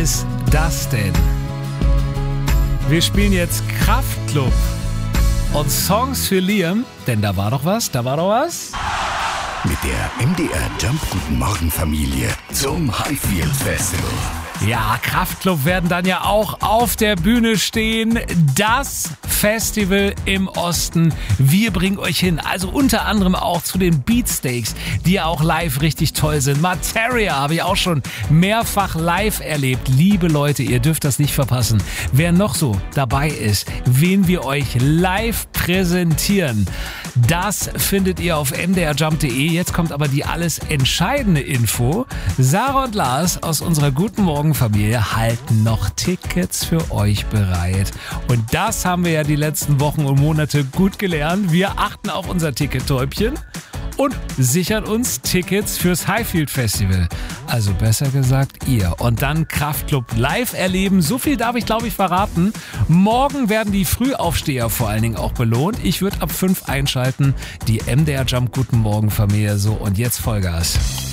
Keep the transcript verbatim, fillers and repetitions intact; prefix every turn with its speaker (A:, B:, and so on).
A: ist das denn? Wir spielen jetzt Kraftklub und Songs für Liam, denn da war doch was, da war doch was.
B: Mit der M D R Jump Guten Morgen Familie zum Highfield Festival.
A: Ja, Kraftklub werden dann ja auch auf der Bühne stehen. Das Festival im Osten. Wir bringen euch hin. Also unter anderem auch zu den Beatsteaks, die ja auch live richtig toll sind. Materia habe ich auch schon mehrfach live erlebt. Liebe Leute, ihr dürft das nicht verpassen. Wer noch so dabei ist, wen wir euch live präsentieren, das findet ihr auf m d r jump punkt d e. Jetzt kommt aber die alles entscheidende Info. Sarah und Lars aus unserer Guten Morgen Familie halten noch Tickets für euch bereit. Und das haben wir ja die letzten Wochen und Monate gut gelernt. Wir achten auf unser Tickettäubchen und sichern uns Tickets fürs Highfield Festival. Also besser gesagt ihr. Und dann Kraftklub live erleben. So viel darf ich, glaube ich, verraten. Morgen werden die Frühaufsteher vor allen Dingen auch belohnt. Ich würde ab fünf einschalten. Die M D R Jump Guten Morgen Familie. So, und jetzt Vollgas.